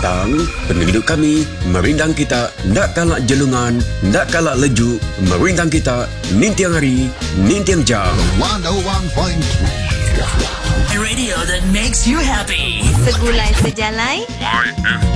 petang, penduduk kami merindang kita, nak kalak jelungan, nak kalak lejuk, merindang kita, nintiang hari, nintiang jam. 101.3 Radio that makes you happy. Segulai sejalai